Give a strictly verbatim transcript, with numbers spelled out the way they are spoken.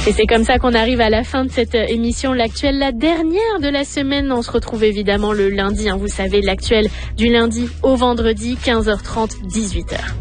Et c'est comme ça qu'on arrive à la fin de cette émission, l'actuelle, la dernière de la semaine. On se retrouve évidemment le lundi, hein, vous savez, l'actuelle du lundi au vendredi, quinze heures trente, dix-huit heures.